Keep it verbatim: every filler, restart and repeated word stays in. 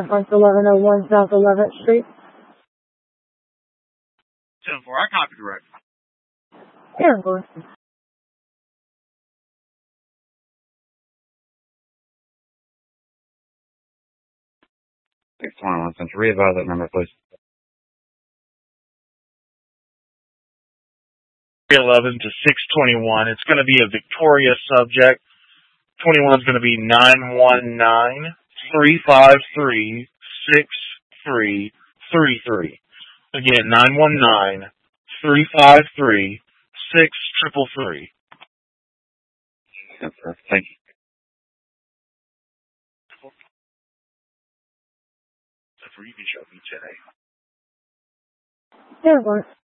eleven oh one South eleventh Street. ten four, I copy direct. Yeah, of course. six twenty-one Central. Readvise that number, please. three eleven to six twenty-one. It's going to be a Victoria subject. twenty-one is going to be nine one nine, three five three, six three three three. Again, nine one nine, three five three, six three three. Thank you. That's where you can show me today. Yeah, of course.